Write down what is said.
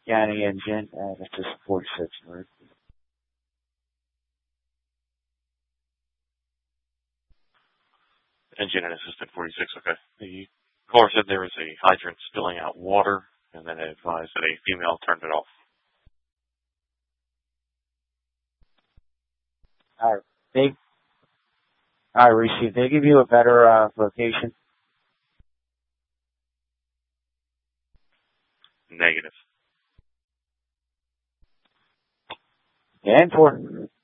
Scanning engine, this is 46, right? Engine and assistant 46, okay. The caller said there was a hydrant spilling out water, and then it advised that a female turned it off. I received. They give you a better location. Negative. And for